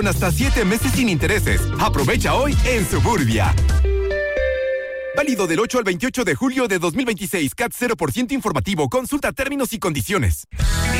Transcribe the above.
Hasta 7 meses sin intereses. Aprovecha hoy en Suburbia. Válido del 8 al 28 de julio de 2026. CAT 0% informativo. Consulta términos y condiciones.